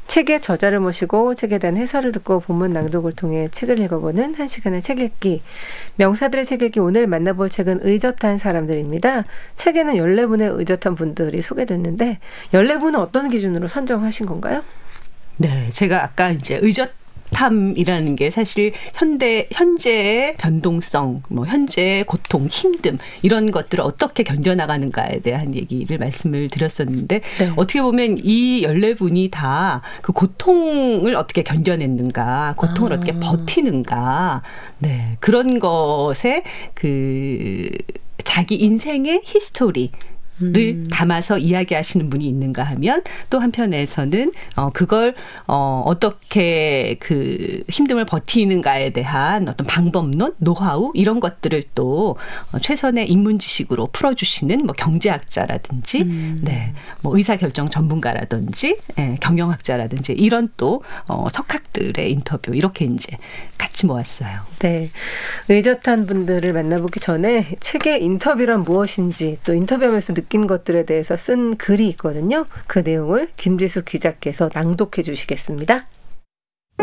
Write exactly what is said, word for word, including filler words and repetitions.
책의 저자를 모시고 책에 대한 해설을 듣고 본문 낭독을 통해 책을 읽어보는 한 시간의 책 읽기. 명사들의 책 읽기, 오늘 만나볼 책은 의젓한 사람들입니다. 책에는 열네 분의 의젓한 분들이 소개됐는데 열네 분은 어떤 기준으로 선정하신 건가요? 네, 제가 아까 이제 의젓 탐이라는 게 사실 현대 현재의 변동성, 뭐 현재의 고통, 힘듦 이런 것들을 어떻게 견뎌나가는가에 대한 얘기를 말씀을 드렸었는데 네. 어떻게 보면 이 열네 분이 다 그 고통을 어떻게 견뎌냈는가, 고통을 아. 어떻게 버티는가, 네 그런 것에 그 자기 인생의 히스토리. 를 음. 담아서 이야기하시는 분이 있는가 하면 또 한편에서는 어 그걸 어 어떻게 그 힘듦을 버티는가에 대한 어떤 방법론, 노하우 이런 것들을 또 어 최선의 인문 지식으로 풀어주시는 뭐 경제학자라든지, 음. 네, 뭐 의사결정 전문가라든지, 예, 경영학자라든지 이런 또 어 석학들의 인터뷰 이렇게 이제 같이 모았어요. 네, 의젓한 분들을 만나보기 전에 책의 인터뷰란 무엇인지 또 인터뷰하면서 느낀 것들에 대해서 쓴 글이 있거든요. 그 내용을 김지수 기자께서 낭독해 주시겠습니다.